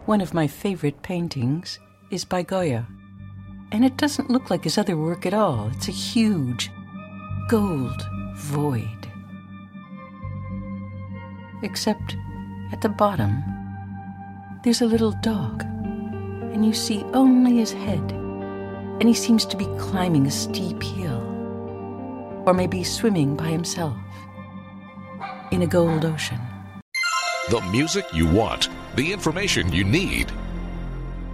One of my favorite paintings is by Goya, and it doesn't look like his other work at all. It's a huge gold void. Except at the bottom, there's a little dog, and you see only his head, and he seems to be climbing a steep hill, or maybe swimming by himself in a gold ocean. The music you want, the information you need.